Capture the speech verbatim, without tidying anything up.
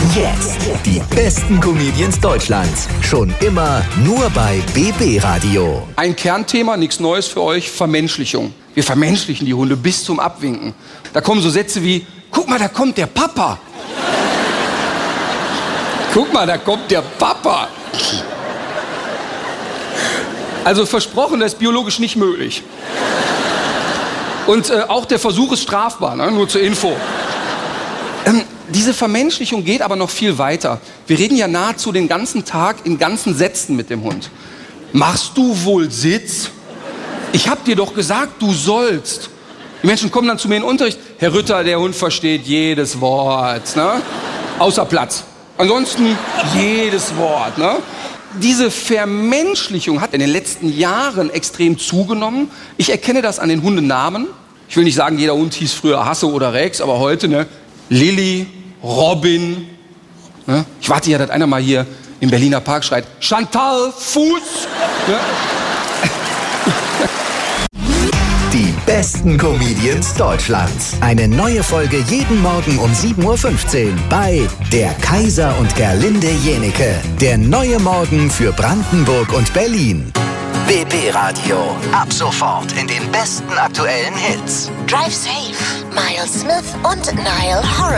Jetzt die besten Comedians Deutschlands. Schon immer nur bei B B Radio. Ein Kernthema, nichts Neues für euch, Vermenschlichung. Wir vermenschlichen die Hunde bis zum Abwinken. Da kommen so Sätze wie, guck mal, da kommt der Papa. Guck mal, da kommt der Papa. Also versprochen, das ist biologisch nicht möglich. Und äh, auch der Versuch ist strafbar, ne? Nur zur Info. Ähm, diese Vermenschlichung geht aber noch viel weiter. Wir reden ja nahezu den ganzen Tag in ganzen Sätzen mit dem Hund. Machst du wohl Sitz? Ich hab dir doch gesagt, du sollst. Die Menschen kommen dann zu mir in den Unterricht. Herr Rütter, der Hund versteht jedes Wort, ne? Außer Platz. Ansonsten jedes Wort, ne? Diese Vermenschlichung hat in den letzten Jahren extrem zugenommen. Ich erkenne das an den Hundenamen. Ich will nicht sagen, jeder Hund hieß früher Hasse oder Rex, aber heute, ne? Lilly, Robin. Ne? Ich warte ja, dass einer mal hier im Berliner Park schreit, Chantal, Fuß. Ne? Die besten Comedians Deutschlands. Eine neue Folge jeden Morgen um sieben Uhr fünfzehn bei Der Kaiser und Gerlinde Jenecke. Der neue Morgen für Brandenburg und Berlin. B B Radio. Ab sofort in den besten aktuellen Hits. Drive Safe, Miles Smith und Niall Horan.